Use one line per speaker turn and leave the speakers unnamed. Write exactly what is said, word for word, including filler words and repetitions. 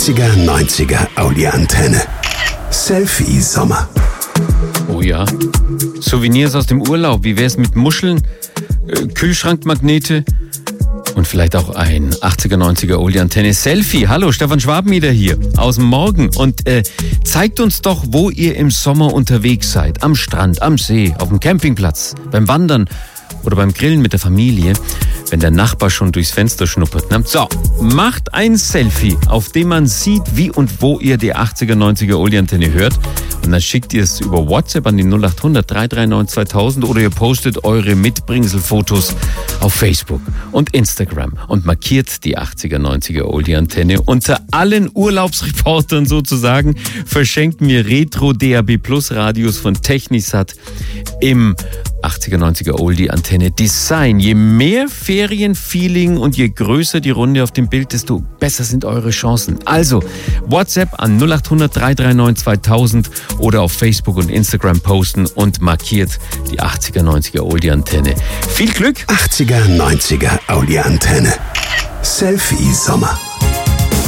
achtziger, neunziger Audi-Antenne. Selfie Sommer.
Oh ja. Souvenirs aus dem Urlaub. Wie wär's mit Muscheln, äh, Kühlschrankmagnete und vielleicht auch ein achtziger, neunziger Audi-Antenne Selfie. Hallo, Stefan Schwabenmieder hier aus dem Morgen. Und äh, zeigt uns doch, wo ihr im Sommer unterwegs seid. Am Strand, am See, auf dem Campingplatz, beim Wandern oder beim Grillen mit der Familie, wenn der Nachbar schon durchs Fenster schnuppert. Ne? So, macht ein Selfie, auf dem man sieht, wie und wo ihr die achtziger, neunziger Audi-Antenne hört. Und dann schickt ihr es über WhatsApp an die null acht hundert, drei drei neun, zweitausend oder ihr postet eure Mitbringselfotos auf Facebook und Instagram und markiert die achtziger, neunziger Audi-Antenne. Unter allen Urlaubsreportern sozusagen verschenken wir Retro-D A B Plus Radios von Technisat im achtziger, neunziger Oldie-Antenne Design. Je mehr Ferienfeeling und je größer die Runde auf dem Bild, desto besser sind eure Chancen. Also WhatsApp an null acht hundert, drei drei neun, zweitausend oder auf Facebook und Instagram posten und markiert die achtziger, neunziger Oldie-Antenne. Viel Glück!
achtziger, neunziger Audi-Antenne. Selfie Sommer.